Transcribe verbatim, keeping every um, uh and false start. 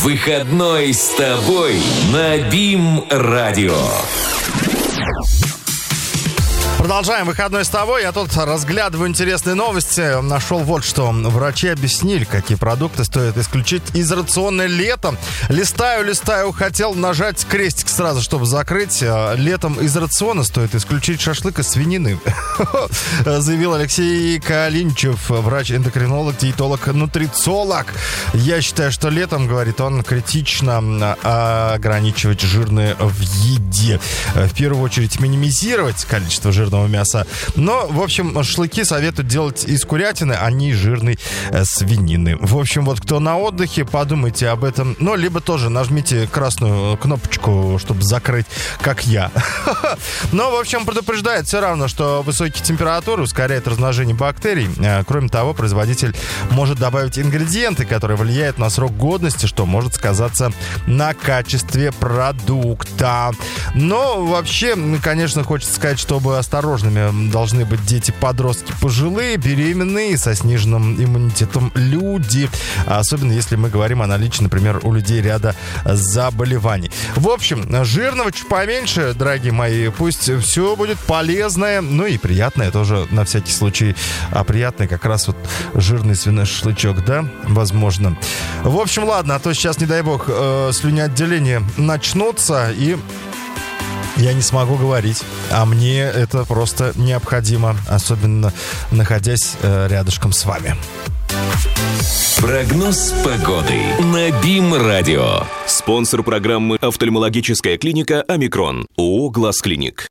Выходной с тобой на БИМ-радио. Продолжаем выходной с тобой. Я тут разглядываю интересные новости. Нашел вот что. Врачи объяснили, какие продукты стоит исключить из рациона летом. Листаю, листаю, хотел нажать крестик сразу, чтобы закрыть. Летом из рациона стоит исключить шашлык из свинины, заявил Алексей Калинчев, врач-эндокринолог, диетолог, нутрициолог. Я считаю, что летом, говорит он, критично ограничивать жирное в еде. В первую очередь минимизировать количество жирного мяса. Но, в общем, шашлыки советуют делать из курятины, а не из жирной э, свинины. В общем, вот кто на отдыхе, подумайте об этом. Ну, либо тоже нажмите красную кнопочку, чтобы закрыть, как я. Но, в общем, предупреждает все равно, что высокие температуры ускоряют размножение бактерий. Кроме того, производитель может добавить ингредиенты, которые влияют на срок годности, что может сказаться на качестве продукта. Но, вообще, конечно, хочется сказать, чтобы осторожными должны быть дети, подростки, пожилые, беременные, со сниженным иммунитетом люди. Особенно если мы говорим о наличии, например, у людей ряда заболеваний. В общем, жирного чуть поменьше, дорогие мои. Пусть все будет полезное, ну и приятное тоже на всякий случай. А приятное как раз вот жирный свиной шашлычок, да? Возможно. В общем, ладно, а то сейчас, не дай бог, э, слюноотделения начнутся и... я не смогу говорить, а мне это просто необходимо, особенно находясь э, рядышком с вами. Прогноз погоды на БИМ-радио. Спонсор программы «Офтальмологическая клиника Омикрон» ООО «Глаз Клиник».